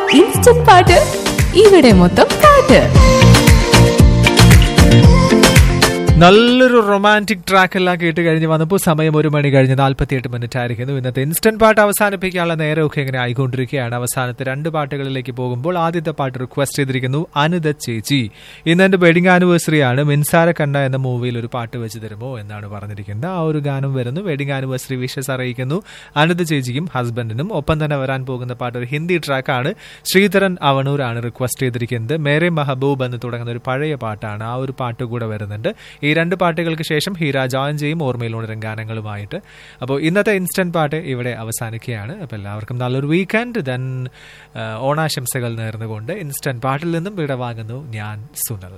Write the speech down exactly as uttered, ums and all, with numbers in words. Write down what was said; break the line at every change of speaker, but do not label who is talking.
Instant പാട്ട് ഇവിടെ മൊത്തം പാട്ട്.
നല്ലൊരു റൊമാൻറ്റിക് ട്രാക്ക് എല്ലാം കേട്ട് കഴിഞ്ഞ് വന്നപ്പോൾ സമയം ഒരു മണി കഴിഞ്ഞ് നാൽപ്പത്തി എട്ട് മിനിറ്റ് ആയിരിക്കുന്നു. ഇന്നത്തെ ഇൻസ്റ്റന്റ് പാട്ട് അവസാനിപ്പിക്കാനുള്ള നേരമൊക്കെ ഇങ്ങനെ ആയിക്കൊണ്ടിരിക്കുകയാണ്. അവസാനത്തെ രണ്ട് പാട്ടുകളിലേക്ക് പോകുമ്പോൾ ആദ്യത്തെ പാട്ട് റിക്വസ്റ്റ് ചെയ്തിരിക്കുന്നു അനിത ചേച്ചി. ഇന്ന് എന്റെ വെഡിങ് ആനിവേഴ്സറി ആണ്, മിൻസാര കണ്ട എന്ന മൂവിയിൽ ഒരു പാട്ട് വെച്ച് തരുമോ എന്നാണ് പറഞ്ഞിരിക്കുന്നത്. ആ ഒരു ഗാനം വരുന്നു. വെഡിങ് ആനിവേഴ്സറി വിഷസ് അറിയിക്കുന്നു അനിത ചേച്ചിക്കും ഹസ്ബൻഡിനും. ഒപ്പം തന്നെ വരാൻ പോകുന്ന പാട്ട് ഒരു ഹിന്ദി ട്രാക്കാണ്. ശ്രീധരൻ അവണൂരാണ് റിക്വസ്റ്റ് ചെയ്തിരിക്കുന്നത്. മേരെ മെഹബൂബ് എന്ന് തുടങ്ങുന്ന ഒരു പഴയ പാട്ടാണ്. ആ ഒരു പാട്ട് കൂടെ വരുന്നുണ്ട്. ഈ രണ്ട് പാട്ടുകൾക്ക് ശേഷം ഹീര ജോയിൻ ചെയ്യും ഓർമ്മയിലുണരും ഗാനങ്ങളുമായിട്ട്. അപ്പോൾ ഇന്നത്തെ ഇൻസ്റ്റന്റ് പാട്ട് ഇവിടെ അവസാനിക്കുകയാണ്. അപ്പോൾ എല്ലാവർക്കും നല്ലൊരു വീക്കെൻഡ്, ദെൻ ഓണാശംസകൾ നേർന്നുകൊണ്ട് ഇൻസ്റ്റന്റ് പാട്ടിൽ നിന്നും വിടവാങ്ങുന്നു ഞാൻ സുനൽ.